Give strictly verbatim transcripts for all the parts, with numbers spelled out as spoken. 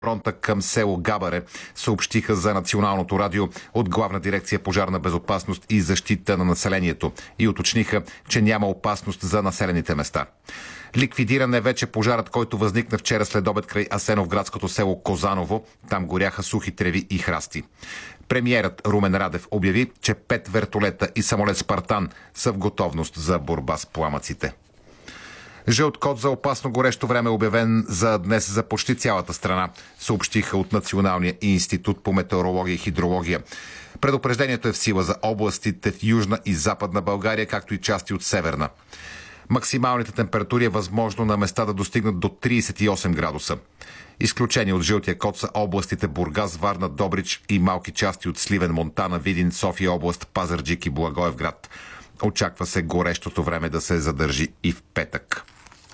фронта към село Габаре, съобщиха за Националното радио от Главна дирекция пожарна безопасност и защита на населението и уточниха, че няма опасност за населените места. Ликвидиран е вече пожарът, който възникна вчера след обед край Асеновградското село Козаново. Там горяха сухи треви и храсти. Премиерът Румен Радев обяви, че пет вертолета и самолет Спартан са в готовност за борба с пламъците. Жълт код за опасно горещо време е обявен за днес за почти цялата страна, съобщиха от Националния институт по метеорология и хидрология. Предупреждението е в сила за областите в Южна и Западна България, както и части от Северна. Максималните температури е възможно на места да достигнат до тридесет и осем градуса. Изключение от жълтия код са областите Бургас, Варна, Добрич и малки части от Сливен, Монтана, Видин, София област, Пазарджик и Благоевград. Очаква се горещото време да се задържи и в петък.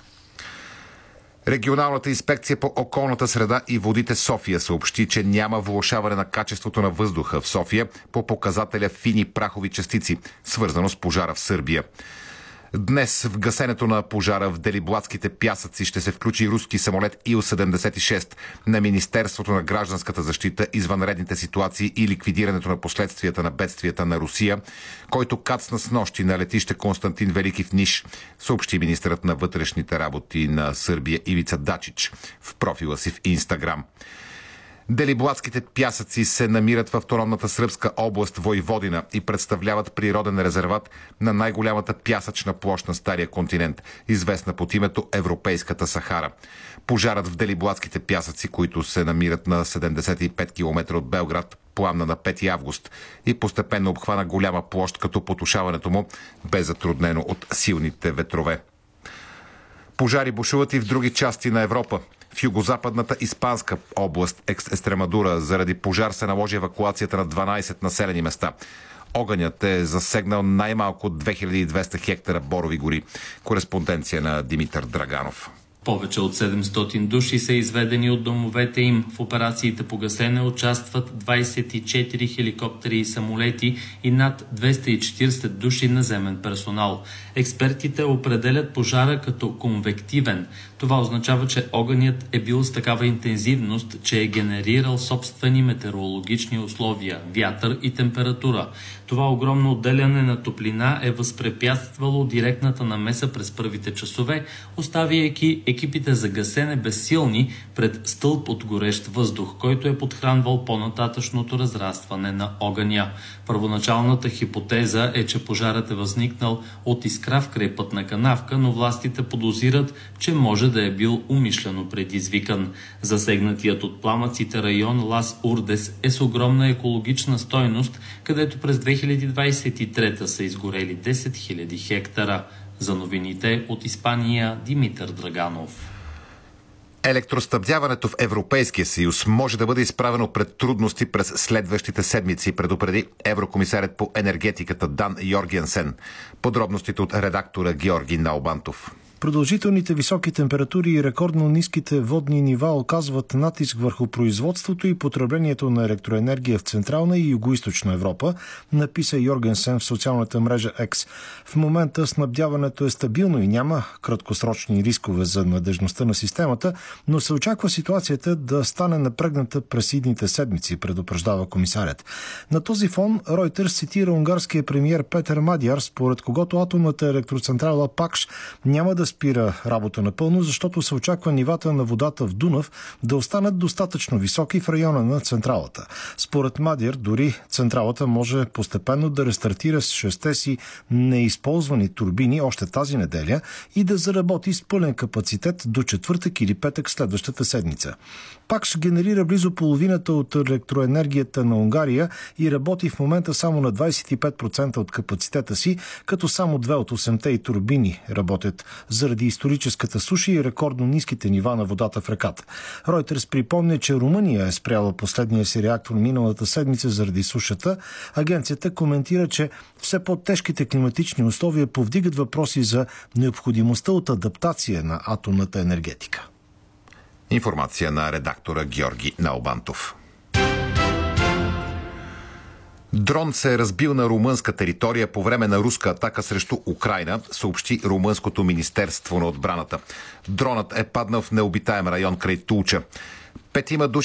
Регионалната инспекция по околната среда и водите София съобщи, че няма влошаване на качеството на въздуха в София по показателя фини прахови частици, свързано с пожара в Сърбия. Днес в гасенето на пожара в Делиблатските пясъци ще се включи руски самолет Ил седемдесет и шест на Министерството на гражданската защита, извънредните ситуации и ликвидирането на последствията на бедствията на Русия, който кацна с нощи на летище Константин Велики в Ниш, съобщи министърът на вътрешните работи на Сърбия Ивица Дачич в профила си в Инстаграм. Делиблатските пясъци се намират в автономната сръбска област Войводина и представляват природен резерват на най-голямата пясъчна площ на Стария континент, известна под името Европейската Сахара. Пожарът в Делиблатските пясъци, които се намират на седемдесет и пет километра от Белград, пламна на пети август и постепенно обхвана голяма площ, като потушаването му бе затруднено от силните ветрове. Пожари бушуват и в други части на Европа. В югозападната испанска област Екстремадура заради пожар се наложи евакуацията на дванадесет населени места. Огънят е засегнал най-малко две хиляди и двеста хектара борови гори. Кореспонденция на Димитър Драганов. Повече от седемстотин души са изведени от домовете им. В операциите по гасене участват двадесет и четири хеликоптери и самолети и над двеста и четиридесет души наземен персонал. Експертите определят пожара като конвективен. Това означава, че огънят е бил с такава интензивност, че е генерирал собствени метеорологични условия, вятър и температура. Това огромно отделяне на топлина е възпрепятствало директната намеса през първите часове, оставяйки екипите за гасене безсилни пред стълб от горещ въздух, който е подхранвал по-нататъчното разрастване на огъня. Първоначалната хипотеза е, че пожарът е възникнал от искра в край пътна канавка, но властите подозират, че може да е бил умишлено предизвикан. Засегнатият от пламъците район Лас Урдес е с огромна екологична стойност, където през две хиляди двадесет и трета са изгорели десет хиляди хектара. За новините от Испания Димитър Драганов. Електроснабдяването в Европейския съюз може да бъде изправено пред трудности през следващите седмици, предупреди еврокомисарят по енергетиката Дан Йоргенсен. Подробностите от редактора Георги Налбантов. Продължителните високи температури и рекордно ниските водни нива оказват натиск върху производството и потреблението на електроенергия в Централна и Югоизточна Европа, написа Йоргенсен в социалната мрежа X. В момента снабдяването е стабилно и няма краткосрочни рискове за надежността на системата, но се очаква ситуацията да стане напрегната през идните седмици, предупреждава комисарят. На този фон Reuters цитира унгарския премиер Петър Мадяр, според когото атомната електроцентрала Пакш няма да спира работа напълно, защото се очаква нивата на водата в Дунав да останат достатъчно високи в района на централата. Според Мадяр, дори централата може постепенно да рестартира с шесте си неизползвани турбини още тази неделя и да заработи с пълен капацитет до четвъртък или петък следващата седмица. Пакш генерира близо половината от електроенергията на Унгария и работи в момента само на двадесет и пет процента от капацитета си, като само две от осемте и турбини работят заради историческата суша и рекордно ниските нива на водата в реката. Ройтерс припомня, че Румъния е спряла последния си реактор миналата седмица заради сушата. Агенцията коментира, че все по-тежките климатични условия повдигат въпроси за необходимостта от адаптация на атомната енергетика. Информация на редактора Георги Налбантов. Дрон се е разбил на румънска територия по време на руска атака срещу Украйна, съобщи Румънското министерство на отбраната. Дронът е паднал в необитаем район край Тулча. Петима души